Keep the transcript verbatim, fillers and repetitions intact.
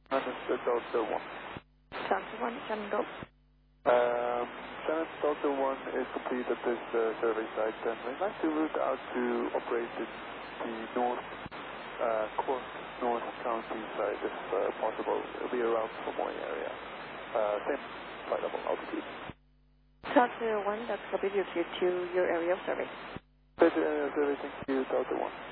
Understood, Delta one. Delta one, Shannon Gulf. Um, Shannon Delta one is complete at this uh, survey site, and we'd like to route out to operate in the North uh, Cork, North County side if uh, possible. It'll be around Pomoy area. Uh, same flight level altitude. Delta one, that's copy due to your area of service. Area of service, thank you, Delta one.